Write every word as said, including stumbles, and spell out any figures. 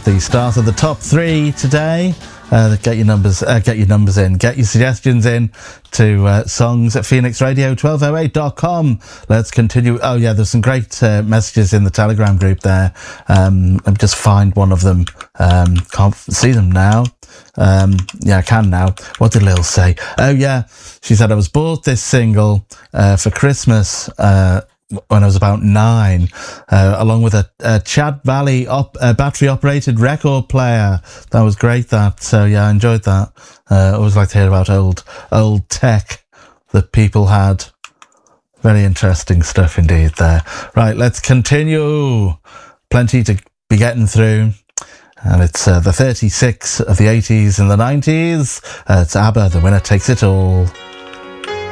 the start of the top three today. Uh, get your numbers, uh, get your numbers in, get your suggestions in to uh, songs at phoenix radio twelve oh eight dot com. Let's continue. Oh yeah, there's some great uh, messages in the Telegram group there. Um, let me just find one of them. Um, can't see them now. Um, yeah, I can now. What did Lil say? Oh yeah, she said I was bought this single uh, for Christmas. Uh, when I was about nine, uh, along with a, a Chad Valley op, uh, battery-operated record player. That was great, that. So, yeah, I enjoyed that. I uh, always like to hear about old old tech that people had. Very interesting stuff indeed there. Right, let's continue. Plenty to be getting through. And it's uh, the thirty-six of the eighties and the nineties. Uh, it's ABBA, The Winner Takes It All.